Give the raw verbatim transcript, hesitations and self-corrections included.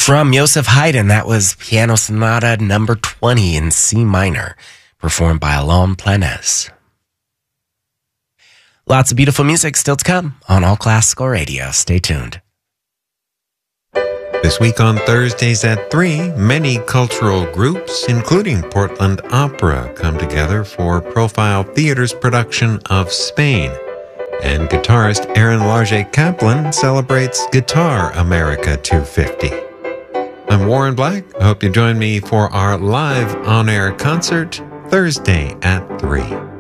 From Joseph Haydn, that was Piano Sonata number twenty in C minor, performed by Alain Planès. Lots of beautiful music still to come on All Classical Radio. Stay tuned. This week on Thursdays at three, many cultural groups, including Portland Opera, come together for Profile Theater's production of Spain. And guitarist Aaron Larget Kaplan celebrates Guitar America two fifty. I'm Warren Black. I hope you join me for our live on-air concert Thursday at three.